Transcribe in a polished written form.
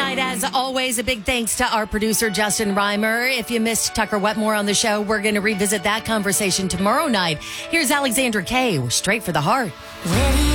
tonight, as always, a big thanks to our producer, Justin Reimer. If you missed Tucker Wetmore on the show, we're going to revisit that conversation tomorrow night. Here's Alexandra Kay, straight for the heart.